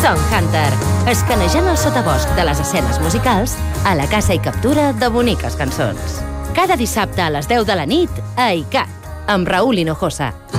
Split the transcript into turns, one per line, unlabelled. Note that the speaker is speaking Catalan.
Song Hunter, escanejant el sotabosc de les escenes musicals a la caça i captura de boniques cançons. Cada dissabte a les 10 de la nit a ICAT, amb Raúl Hinojosa.